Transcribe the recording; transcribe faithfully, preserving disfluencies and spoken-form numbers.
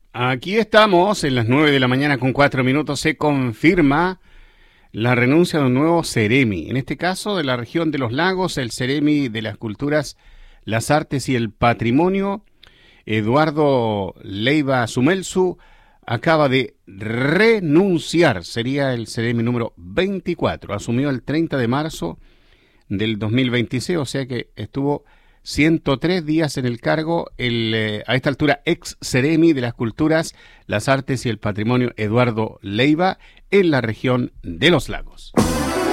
Aquí estamos, en las nueve de la mañana con cuatro minutos, se confirma la renuncia de un nuevo Ceremi, en este caso de la región de los lagos, el Ceremi de las Culturas, las Artes y el Patrimonio, Eduardo Leiva Sumelsu, acaba de renunciar, sería el Ceremi número veinticuatro, asumió el treinta de marzo del dos mil veintiséis, o sea que estuvo ciento tres días en el cargo, el, eh, a esta altura ex Ceremi de las Culturas, las Artes y el Patrimonio Eduardo Leiva en la región de los lagos.